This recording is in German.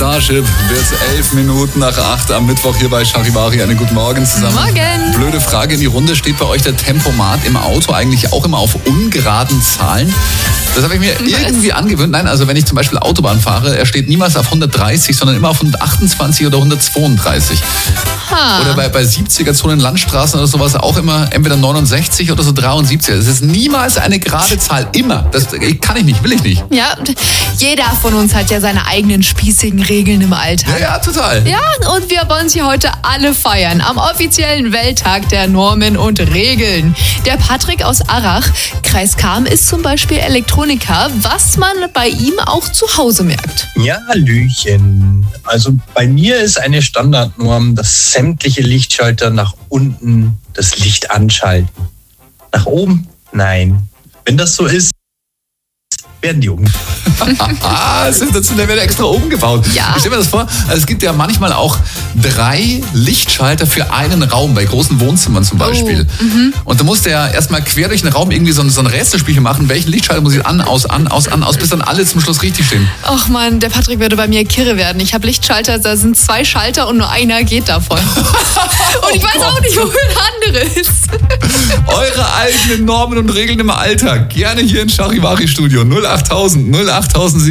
Starship wird 11 Minuten nach 8 am Mittwoch hier bei Charivari. Einen guten Morgen zusammen. Morgen. Blöde Frage in die Runde. Steht bei euch der Tempomat im Auto eigentlich auch immer auf ungeraden Zahlen? Das habe ich mir irgendwie angewöhnt. Nein, also wenn ich zum Beispiel Autobahn fahre, er steht niemals auf 130, sondern immer auf 128 oder 132. Oder bei 70er-Zonen, Landstraßen oder sowas auch immer entweder 69 oder so 73. Das ist niemals eine gerade Zahl. Immer. Das kann ich nicht, will ich nicht. Ja, jeder von uns hat ja seine eigenen spießigen Regeln im Alltag. Ja, total. Ja, und wir wollen sie heute alle feiern. Am offiziellen Welttag der Normen und Regeln. Der Patrick aus Arrach, Kreis Cham, ist zum Beispiel Elektroniker, was man bei ihm auch zu Hause merkt. Ja, Hallöchen. Also bei mir ist eine Standardnorm, dass sämtliche Lichtschalter nach unten das Licht anschalten. Nach oben? Nein. Wenn das so ist, werden die umgebaut. Der wird extra umgebaut. Ja. Ich stell mir das vor, also es gibt ja manchmal auch 3 Lichtschalter für einen Raum, bei großen Wohnzimmern zum Beispiel. Und da muss der erstmal quer durch den Raum irgendwie so ein Rätselspielchen machen, welchen Lichtschalter muss ich an, aus, bis dann alle zum Schluss richtig stehen. Ach man, der Patrick würde bei mir kirre werden. Ich habe Lichtschalter, da sind 2 Schalter und nur einer geht davon. Und ich weiß auch nicht, wo der andere ist. Eure eigenen Normen und Regeln im Alltag. Gerne hier im Charivari-Studio. 08000 08007.